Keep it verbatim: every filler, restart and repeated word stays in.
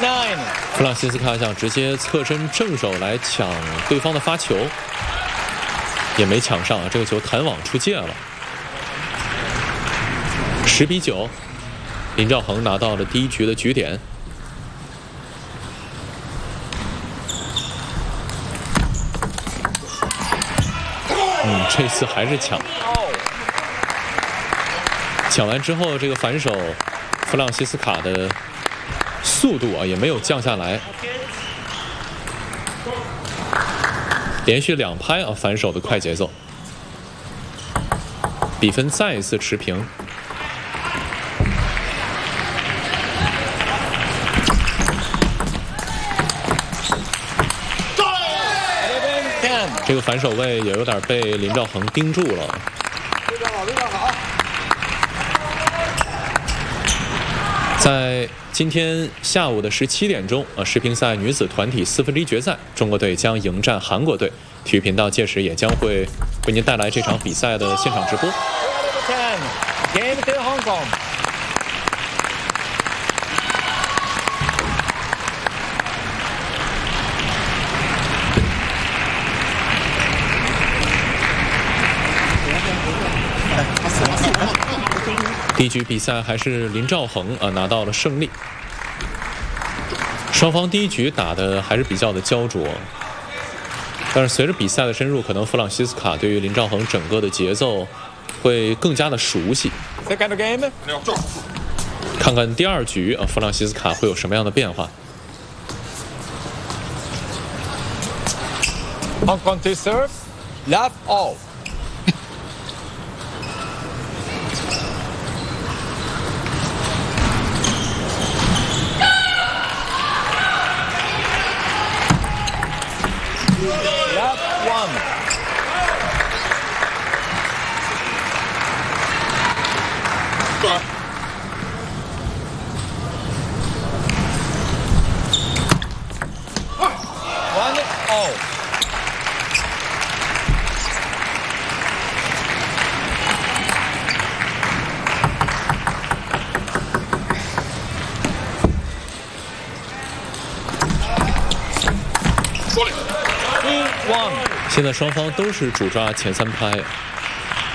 弗朗西斯卡想直接侧身正手来抢对方的发球，也没抢上啊，这个球弹网出界了。十比九，林兆恒拿到了第一局的局点。嗯，这次还是抢。抢完之后，这个反手弗朗西斯卡的速度啊也没有降下来，连续两拍啊反手的快节奏，比分再一次持平。这个反手位也有点被林兆恒盯住了。在今天下午的十七点钟，呃，世乒赛女子团体四分之一决赛，中国队将迎战韩国队。体育频道届时也将会为您带来这场比赛的现场直播。第一局比赛还是林兆恒啊拿到了胜利。双方第一局打的还是比较的焦灼，但是随着比赛的深入，可能弗朗西斯卡对于林兆恒整个的节奏会更加的熟悉。看看第二局啊，弗朗西斯卡会有什么样的变化 ？Hong Kong to serve, love all. 现在双方都是主抓前三拍。